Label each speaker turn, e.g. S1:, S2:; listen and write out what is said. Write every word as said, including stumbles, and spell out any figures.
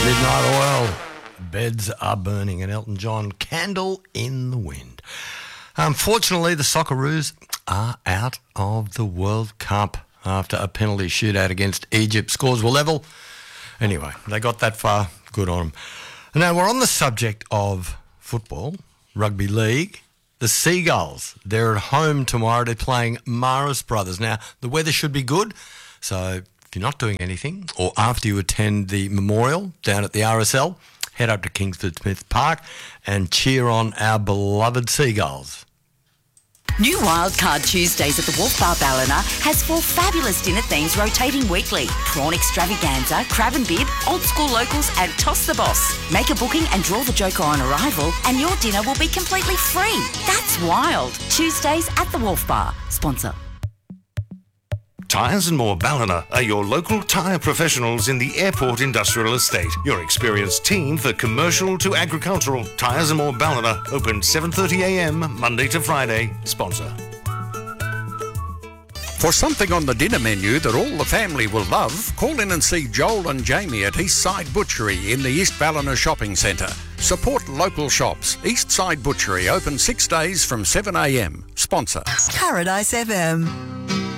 S1: Midnight Oil. Beds are burning, and Elton John, Candle in the Wind. Unfortunately, the Socceroos are out of the World Cup after a penalty shootout against Egypt. Scores were level. Anyway, they got that far. Good on them. Now, we're on the subject of football, rugby league. The Seagulls, they're at home tomorrow. They're playing Marist Brothers. Now, the weather should be good, so if you're not doing anything, or after you attend the memorial down at the R S L, head up to Kingsford Smith Park and cheer on our beloved Seagulls.
S2: New Wildcard Tuesdays at the Wolf Bar Ballina has four fabulous dinner themes rotating weekly. Prawn extravaganza, crab and bib, old school locals and toss the boss. Make a booking and draw the joker on arrival and your dinner will be completely free. That's wild. Tuesdays at the Wolf Bar. Sponsor.
S3: Tyres and More Ballina are your local tyre professionals in the Airport Industrial Estate. Your experienced team for commercial to agricultural. Tyres and More Ballina, open seven thirty a m Monday to Friday. Sponsor.
S4: For something on the dinner menu that all the family will love, call in and see Joel and Jamie at Eastside Butchery in the East Ballina Shopping Centre. Support local shops. Eastside Butchery, open six days from seven a m. Sponsor.
S5: Paradise F M.